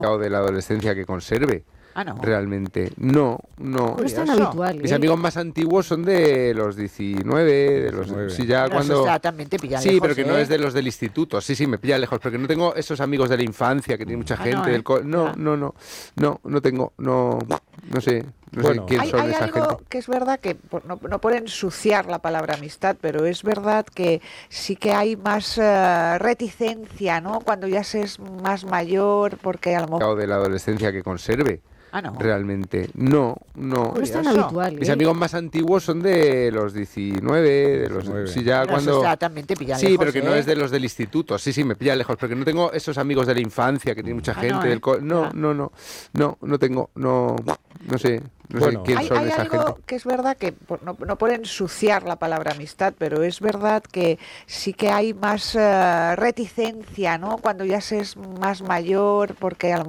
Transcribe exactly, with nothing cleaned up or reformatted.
o de la adolescencia que conserve. Ah, no. Realmente. No, no. No es tan Curioso. habitual, ¿eh? Mis amigos más antiguos son de los diecinueve, de los... diecinueve. Sí, ya Pero eso cuando... ya también te pilla Sí, lejos, pero que no ¿eh? es de los del instituto. Sí, sí, me pilla lejos, porque no tengo esos amigos de la infancia que tiene mucha Ah, gente no, ¿eh? del co- no, Ya. no, no, no, no tengo, no, no sé, no Bueno. sé quién Hay, son hay esa algo gente. que es verdad que, por- no, no por ensuciar la palabra amistad, pero es verdad que sí que hay más eh, reticencia, ¿no? Cuando ya se es más mayor, porque a lo mejor... O de la adolescencia que conserve. Ah, no. Realmente. No, no. No es tan Curioso. habitual, Mis ¿eh? amigos más antiguos son de los diecinueve, de los... diecinueve. Sí, ya Pero eso cuando... ya también te pilla Sí, lejos, pero que no ¿eh? es de los del instituto. Sí, sí, me pilla lejos, porque no tengo esos amigos de la infancia que tiene mucha Ah, gente no, ¿eh? del co- no, Ya. no, no, no, no tengo, no, no sé, no Bueno. sé quién Hay, son hay esa algo gente. que es verdad que, por- no, no por ensuciar la palabra amistad, pero es verdad que sí que hay más eh, reticencia, ¿no? Cuando ya se es más mayor, porque a lo